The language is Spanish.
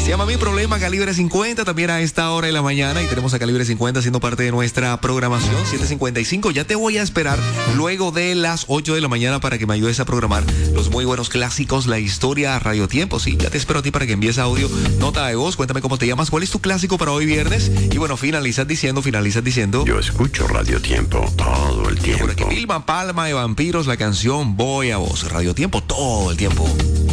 Se llama Mi Problema, Calibre 50, también a esta hora de la mañana. Y tenemos a Calibre 50 siendo parte de nuestra programación, 7:55. Ya te voy a esperar luego de las 8 de la mañana para que me ayudes a programar los muy buenos clásicos, la historia a Radio Tiempo. Sí, ya te espero a ti para que envíes audio, nota de voz. Cuéntame cómo te llamas, cuál es tu clásico para hoy viernes. Y bueno, finalizas diciendo. Yo escucho Radio Tiempo todo el tiempo. Por aquí Vilma Palma de Vampiros, la canción Voy a Vos. Radio Tiempo todo el tiempo.